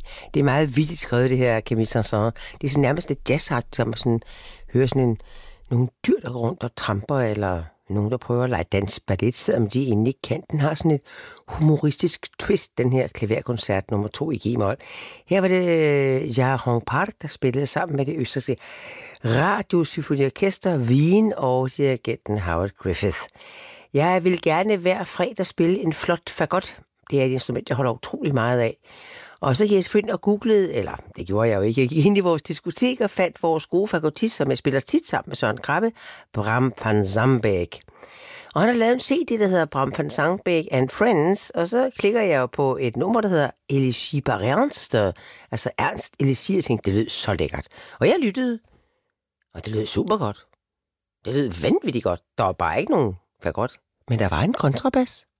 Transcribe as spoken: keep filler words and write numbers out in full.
Det er meget vildt skrevet, det her Camille Saint-Saëns. Det er sådan nærmest lidt jazzagtigt, som man sådan hører sådan en, nogle dyr, der går rundt og tramper, eller nogen, der prøver at lege dans ballet, selvom de egentlig ikke kan. Den har sådan et humoristisk twist, den her klaverkoncert nummer to i G-mol. Her var det Jaron Park, der spillede sammen med det østrigske Radiosymfoniorkester Wien og dirigenten Howard Griffith. Jeg vil gerne hver fredag spille en flot fagot. Det er et instrument, jeg holder utrolig meget af. Og så gik jeg selvfølgelig og googlede, eller det gjorde jeg jo ikke, jeg gik ind i vores diskotek og fandt vores gode fagotist, som jeg spiller tit sammen med Søren Krabbe, Bram van Zambæk. Og han har lavet en C D, der hedder Bram van Zambæk and Friends, og så klikker jeg jo på et nummer, der hedder Elegie par Ernst, altså Ernst Elegie, og tænkte, det lød så lækkert. Og jeg lyttede, og det lød super godt. Det lød vanvittigt godt. Der var bare ikke nogen fagot, men der var en kontrabas.